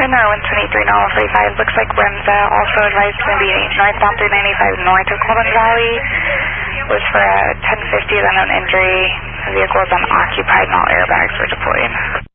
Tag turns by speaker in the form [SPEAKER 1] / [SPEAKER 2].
[SPEAKER 1] Houston or 123 Nala 45. Looks like winds also advised to be northbound 395 north of Golden Valley. Was for 1050, then an injury. The vehicle is unoccupied and all airbags were deployed.